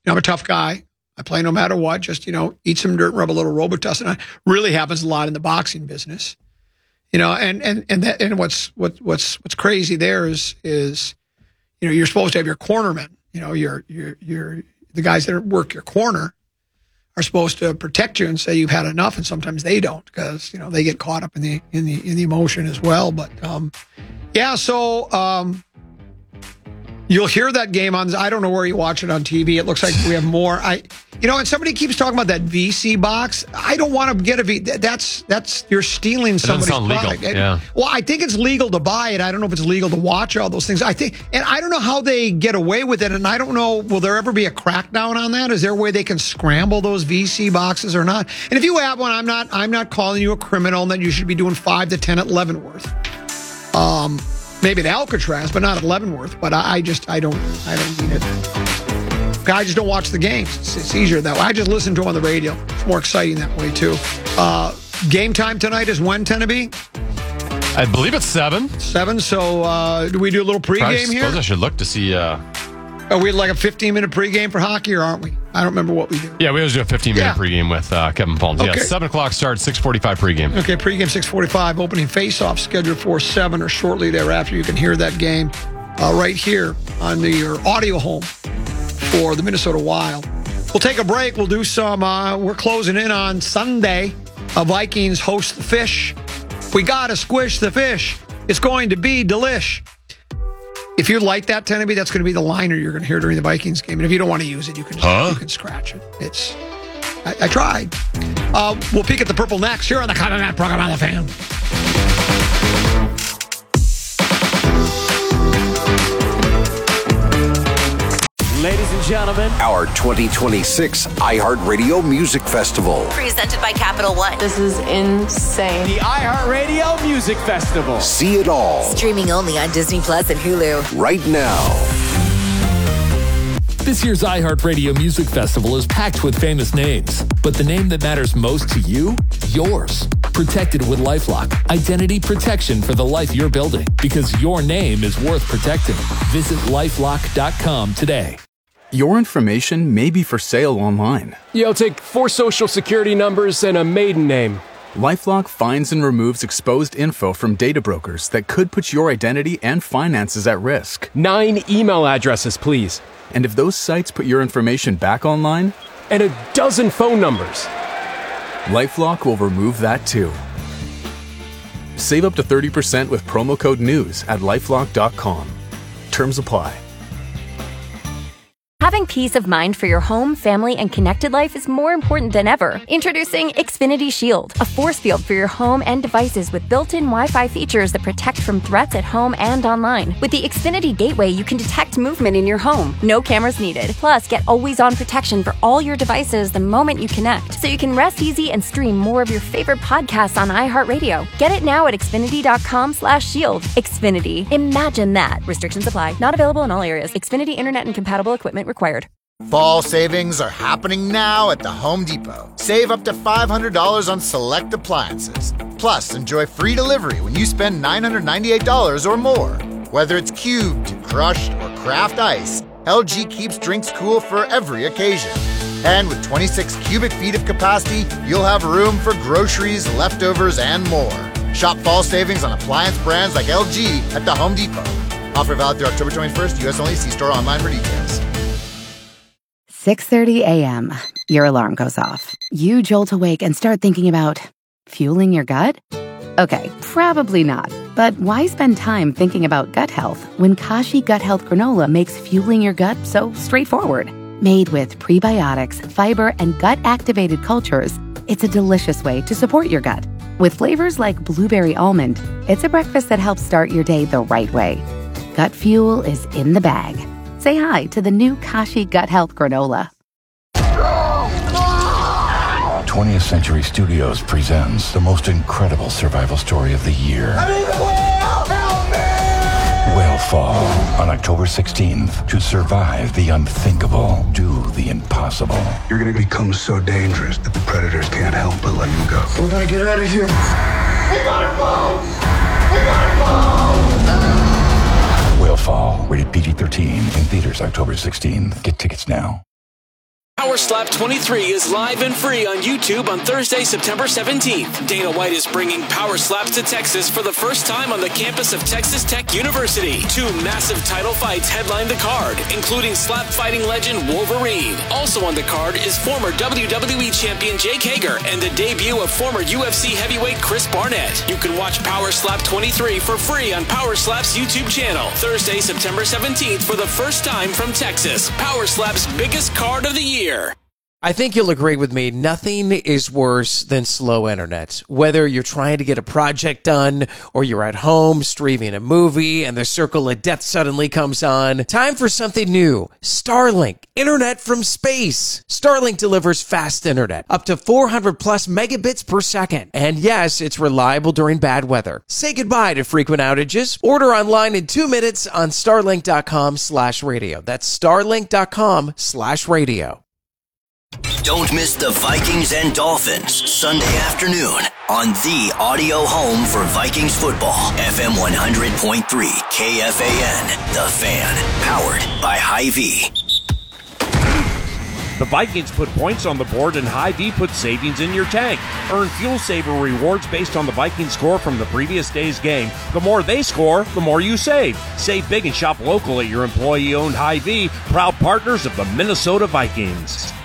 I'm a tough guy. I play no matter what. Just, eat some dirt, rub a little Robitussin. And it really happens a lot in the boxing business. And what's crazy there is you're supposed to have your cornermen. Your the guys that work your corner are supposed to protect you and say you've had enough, and sometimes they don't because they get caught up in the emotion as well. But you'll hear that game on. I don't know where you watch it on TV. It looks like we have more. And somebody keeps talking about that VC box. I don't want to get a V. That's you're stealing somebody's product. Legal. Yeah. Well, I think it's legal to buy it. I don't know if it's legal to watch all those things. I think, and I don't know how they get away with it. And I don't know, will there ever be a crackdown on that? Is there a way they can scramble those VC boxes or not? And if you have one, I'm not calling you a criminal and that you should be doing 5 to 10 at Leavenworth. Maybe the Alcatraz, but not at Leavenworth. But I don't need it. I just don't watch the games. It's easier that way. I just listen to them on the radio. It's more exciting that way, too. Game time tonight is when, Teneby? I believe it's 7. 7, so do we do a little pregame here? I suppose I should look to see... Are we like a 15-minute pregame for hockey, or aren't we? I don't remember what we do. Yeah, we always do a 15-minute pregame with Kevin Palms. Okay. Yeah, 7 o'clock start, 6:45 pregame. Okay, pregame 6:45. Opening face-off scheduled for 7 or shortly thereafter. You can hear that game right here on your audio home for the Minnesota Wild. We'll take a break. We'll do some... we're closing in on Sunday. Vikings host the Fish. We got to squish the fish. It's going to be delish. If you like that, Teneby, that's going to be the liner you're going to hear during the Vikings game. And if you don't want to use it, you can scratch it. I tried. We'll peek at the purple next here on the Common Man program on the Fan. Ladies and gentlemen, our 2026 iHeartRadio Music Festival. Presented by Capital One. This is insane. The iHeartRadio Music Festival. See it all. Streaming only on Disney Plus and Hulu. Right now. This year's iHeartRadio Music Festival is packed with famous names, but the name that matters most to you? Yours. Protected with LifeLock. Identity protection for the life you're building. Because your name is worth protecting. Visit LifeLock.com today. Your information may be for sale online. I'll take 4 social security numbers and a maiden name. LifeLock finds and removes exposed info from data brokers that could put your identity and finances at risk. 9 email addresses, please. And if those sites put your information back online? And 12 phone numbers. LifeLock will remove that too. Save up to 30% with promo code NEWS at LifeLock.com. Terms apply. Having peace of mind for your home, family, and connected life is more important than ever. Introducing Xfinity Shield, a force field for your home and devices with built-in Wi-Fi features that protect from threats at home and online. With the Xfinity Gateway, you can detect movement in your home. No cameras needed. Plus, get always-on protection for all your devices the moment you connect, so you can rest easy and stream more of your favorite podcasts on iHeartRadio. Get it now at Xfinity.com/shield. Xfinity. Imagine that. Restrictions apply. Not available in all areas. Xfinity Internet and compatible equipment required. Fall savings are happening now at the Home Depot. Save up to $500 on select appliances. Plus, enjoy free delivery when you spend $998 or more. Whether it's cubed, crushed, or craft ice, LG keeps drinks cool for every occasion. And with 26 cubic feet of capacity, you'll have room for groceries, leftovers, and more. Shop fall savings on appliance brands like LG at the Home Depot. Offer valid through October 21st, U.S. only. See store online for details. 6:30 a.m. Your alarm goes off. You jolt awake and start thinking about fueling your gut? Okay, probably not. But why spend time thinking about gut health when Kashi Gut Health Granola makes fueling your gut so straightforward? Made with prebiotics, fiber, and gut-activated cultures, it's a delicious way to support your gut. With flavors like blueberry almond, it's a breakfast that helps start your day the right way. Gut fuel is in the bag. Say hi to the new Kashi Gut Health Granola. 20th Century Studios presents the most incredible survival story of the year. I'm in the whale! Help me! Whale Fall on October 16th. To survive the unthinkable, do the impossible. You're going to become so dangerous that the predators can't help but let you go. We're going to get out of here. We gotta go! We gotta go! Whale Fall, rated PG-13, in theaters October 16th. Get tickets now. Power Slap 23 is live and free on YouTube on Thursday, September 17th. Dana White is bringing Power Slaps to Texas for the first time on the campus of Texas Tech University. 2 massive title fights headline the card, including slap fighting legend Wolverine. Also on the card is former WWE champion Jake Hager and the debut of former UFC heavyweight Chris Barnett. You can watch Power Slap 23 for free on Power Slap's YouTube channel. Thursday, September 17th for the first time from Texas. Power Slap's biggest card of the year. I think you'll agree with me. Nothing is worse than slow internet. Whether you're trying to get a project done or you're at home streaming a movie and the circle of death suddenly comes on. Time for something new. Starlink. Internet from space. Starlink delivers fast internet. Up to 400 plus megabits per second. And yes, it's reliable during bad weather. Say goodbye to frequent outages. Order online in 2 minutes on starlink.com/radio. That's starlink.com/radio. Don't miss the Vikings and Dolphins Sunday afternoon on the audio home for Vikings football. FM 100.3 KFAN, The Fan, powered by Hy-Vee. The Vikings put points on the board and Hy-Vee put savings in your tank. Earn Fuel Saver rewards based on the Vikings score from the previous day's game. The more they score, the more you save. Save big and shop local at your employee-owned Hy-Vee, proud partners of the Minnesota Vikings.